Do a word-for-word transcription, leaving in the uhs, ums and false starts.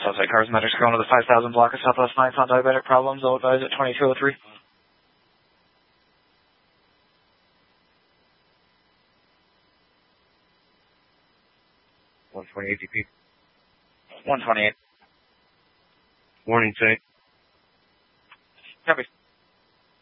Southside Cars Medics going to the five thousand block of Southwest Ninth on diabetic problems. I'll advise at twenty-two oh three. one twenty-eight D P. one twenty-eight. Warning, say. Copy.